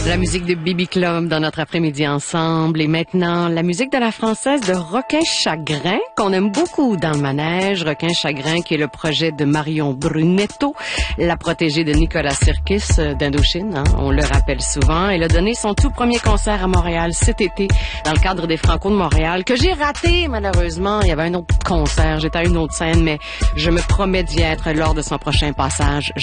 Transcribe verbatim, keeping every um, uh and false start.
La musique de Bibi Club dans notre après-midi ensemble. Et maintenant, la musique de la française de Requin Chagrin, qu'on aime beaucoup dans le manège. Requin Chagrin, qui est le projet de Marion Brunetto, la protégée de Nicolas Sirkis d'Indochine, hein, on le rappelle souvent. Elle a donné son tout premier concert à Montréal cet été, dans le cadre des Franco de Montréal, que j'ai raté, malheureusement. Il y avait un autre concert, j'étais à une autre scène, mais je me promets d'y être lors de son prochain passage.